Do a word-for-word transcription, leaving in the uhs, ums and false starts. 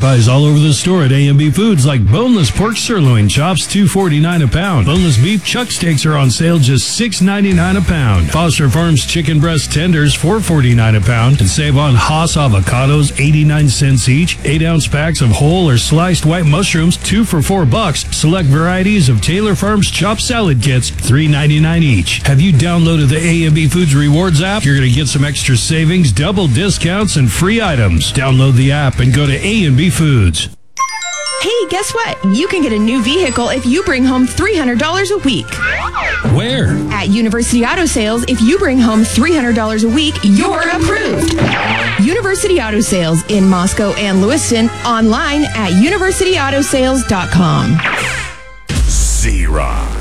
pies all over the store at A and B Foods, like boneless pork sirloin chops, two forty-nine a pound. Boneless beef chuck steaks are on sale, just six ninety-nine a pound. Foster Farms chicken breast tenders, four forty-nine a pound. And save on Haas avocados, eighty-nine cents each. eight ounce packs of whole or sliced white mushrooms, two for four bucks. Select varieties of Taylor Farms chopped salad kits, three ninety-nine each. Have you downloaded the A and B Foods Rewards app? You're going to get some extra savings, double discounts, and free items. Download the app and go to A and B Foods. Hey, guess what? You can get a new vehicle if you bring home three hundred dollars a week. Where? At University Auto Sales, if you bring home three hundred dollars a week, you're approved. University Auto Sales in Moscow and Lewiston, online at university auto sales dot com. Z-Rock.